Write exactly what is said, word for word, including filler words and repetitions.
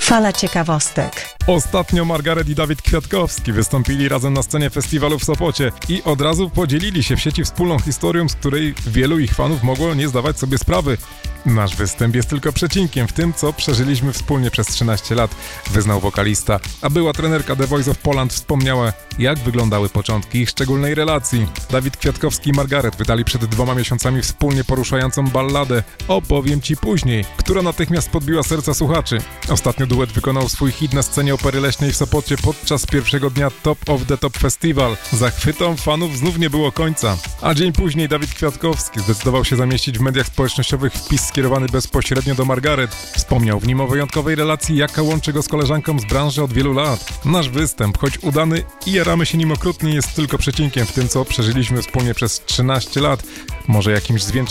Fala ciekawostek. Ostatnio Margaret i Dawid Kwiatkowski wystąpili razem na scenie festiwalu w Sopocie i od razu podzielili się w sieci wspólną historią, z której wielu ich fanów mogło nie zdawać sobie sprawy. Nasz występ jest tylko przecinkiem w tym, co przeżyliśmy wspólnie przez trzynaście lat, wyznał wokalista, a była trenerka The Voice of Poland wspomniała, jak wyglądały początki ich szczególnej relacji. Dawid Kwiatkowski i Margaret wydali przed dwoma miesiącami wspólnie poruszającą balladę Opowiem Ci Później, która natychmiast podbiła serca słuchaczy. Ostatnio duet wykonał swój hit na scenie Opery Leśnej w Sopocie podczas pierwszego dnia Top of the Top Festival. Zachwytom fanów znów nie było końca. A dzień później Dawid Kwiatkowski zdecydował się zamieścić w mediach społecznościowych wpis skierowany bezpośrednio do Margaret. Wspomniał w nim o wyjątkowej relacji, jaka łączy go z koleżanką z branży od wielu lat. Nasz występ, choć udany i jaramy się nim okrutnie, jest tylko przecinkiem w tym, co przeżyliśmy wspólnie przez trzynaście lat. Może jakimś zwieńczeniem